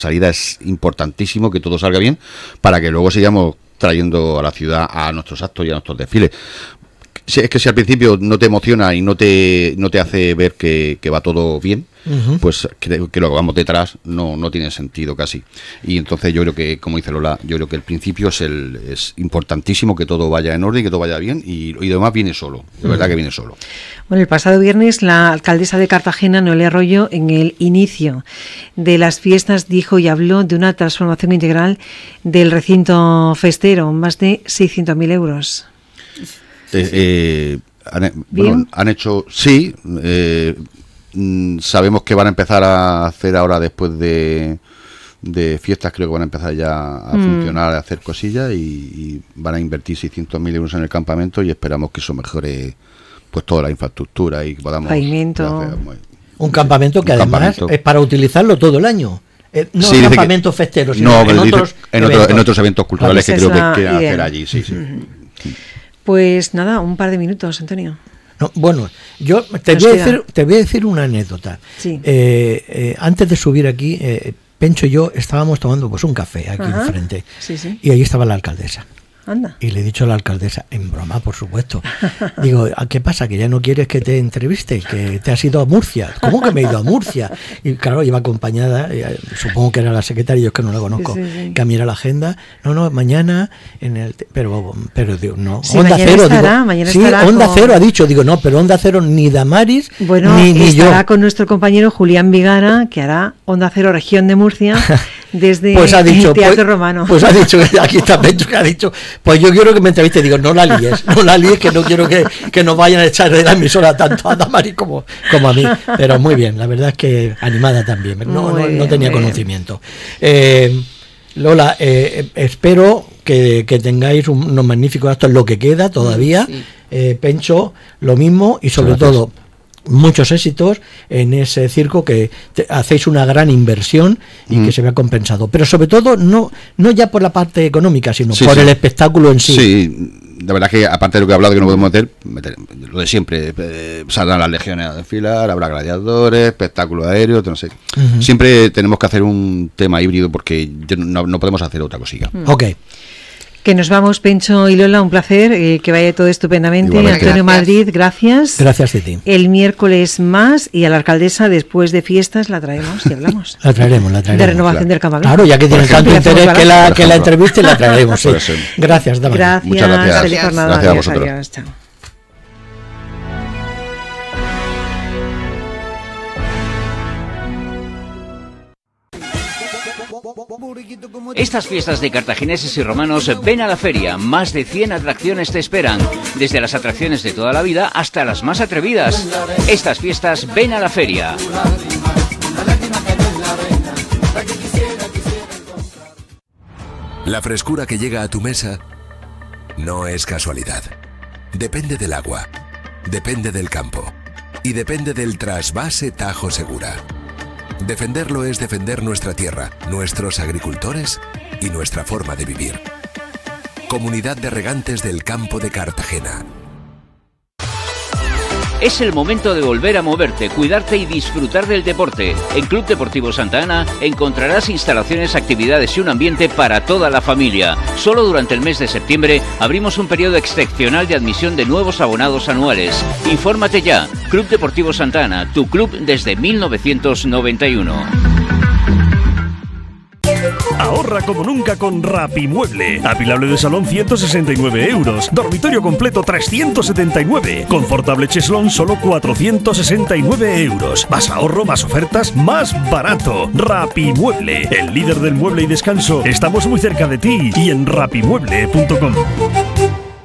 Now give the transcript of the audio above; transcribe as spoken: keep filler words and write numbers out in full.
salida es importantísimo que todo salga bien para que luego sigamos trayendo a la ciudad a nuestros actos y a nuestros desfiles. Es que si al principio no te emociona y no te no te hace ver que, que va todo bien, uh-huh. pues que, que lo que vamos detrás no, no tiene sentido casi. Y entonces yo creo que, como dice Lola, yo creo que el principio es el es importantísimo, que todo vaya en orden, que todo vaya bien, y, y lo demás viene solo, de verdad uh-huh. que viene solo. Bueno, el pasado viernes la alcaldesa de Cartagena, Noelia Arroyo, en el inicio de las fiestas dijo y habló de una transformación integral del recinto festero, más de seiscientos mil euros. Eh, eh, han, bueno, han hecho, sí, eh, mm, sabemos que van a empezar a hacer ahora, después de, de fiestas, creo que van a empezar ya a mm. funcionar, a hacer cosillas, y, y van a invertir seiscientos mil euros en el campamento, y esperamos que eso mejore pues toda la infraestructura y que podamos pavimento. Hacer, muy, un campamento que un además campamento. es para utilizarlo todo el año. Eh, no sí, campamentos festeros, sino no, en, otros en, otro, en otros eventos culturales que creo que quieren hacer allí, sí, sí. Pues nada, un par de minutos, Antonio. No, bueno, yo te voy, a decir, te voy a decir una anécdota. Sí. Eh, eh, antes de subir aquí, eh, Pencho y yo estábamos tomando pues un café aquí Ajá. enfrente. Sí, sí. Y ahí estaba la alcaldesa. Anda. Y le he dicho a la alcaldesa, en broma, por supuesto. Digo, ¿qué pasa? ¿Que ya no quieres que te entreviste? ¿Que te has ido a Murcia? ¿Cómo que me he ido a Murcia? Y claro, iba acompañada, eh, supongo que era la secretaria, yo es que no la conozco, sí, sí. que mira la agenda. No, no, mañana en el... Pero, pero digo, no, sí, Onda Cero. Estará, digo, mañana sí, estará Onda con... Cero ha dicho, digo, no, pero Onda Cero ni Damaris, bueno, ni, ni yo. Estará con nuestro compañero Julián Vigara, que hará Onda Cero Región de Murcia desde pues ha dicho, el Teatro pues, Romano. Pues ha dicho, aquí está Pencho, que ha dicho, pues yo quiero que me entreviste, digo, no la líes, no la líes, que no quiero que, que nos vayan a echar de la emisora tanto a Damari como, como a mí, pero muy bien, la verdad es que animada también, no, no, no tenía conocimiento. Eh, Lola, eh, espero que, que tengáis un, unos magníficos actos, lo que queda todavía, sí. eh, Pencho, lo mismo, y sobre Gracias. todo muchos éxitos en ese circo, que te, hacéis una gran inversión y mm. que se vea compensado, pero sobre todo no no ya por la parte económica, sino sí, por sí. el espectáculo en sí. Sí, la verdad que aparte de lo que he hablado, que no podemos meter, meter lo de siempre, eh, saldrán las legiones a desfilar, habrá gladiadores, espectáculo aéreo, no sé. Uh-huh. Siempre tenemos que hacer un tema híbrido, porque no, no podemos hacer otra cosilla. Mm. Ok. Que nos vamos, Pencho y Lola, un placer, eh, que vaya todo estupendamente. Igualmente. Antonio Gracias. Madrid, gracias. Gracias de ti. El miércoles más, y a la alcaldesa después de fiestas la traemos y hablamos. La traeremos, la traeremos. De renovación claro. del campamento. Claro, ya que tiene tanto interés que la, que la entreviste, la traeremos. Sí. Pues, eh, gracias, Damaris. Gracias, muchas gracias. feliz jornada. Gracias a Adiós, vosotros. adiós, chao. Estas fiestas de cartagineses y romanos, ven a la feria. Más de cien atracciones te esperan, desde las atracciones de toda la vida hasta las más atrevidas. Estas fiestas, ven a la feria. La frescura que llega a tu mesa no es casualidad. Depende del agua, depende del campo y depende del trasvase Tajo Segura. Defenderlo es defender nuestra tierra, nuestros agricultores y nuestra forma de vivir. Comunidad de Regantes del Campo de Cartagena. Es el momento de volver a moverte, cuidarte y disfrutar del deporte. En Club Deportivo Santa Ana encontrarás instalaciones, actividades y un ambiente para toda la familia. Solo durante el mes de septiembre abrimos un periodo excepcional de admisión de nuevos abonados anuales. Infórmate ya. Club Deportivo Santa Ana, tu club desde mil novecientos noventa y uno. Ahorra como nunca con Rapimueble. Apilable de salón ciento sesenta y nueve euros. Dormitorio completo trescientos setenta y nueve. Confortable cheslón solo cuatrocientos sesenta y nueve euros. Más ahorro, más ofertas, más barato. Rapimueble, el líder del mueble y descanso. Estamos muy cerca de ti y en rapimueble punto com.